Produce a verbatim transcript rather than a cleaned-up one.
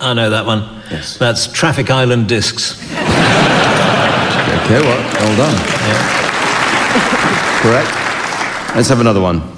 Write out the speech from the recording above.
I know that one. Yes. That's Traffic Island Discs. Okay, well, well done. Yeah. Correct. Let's have another one.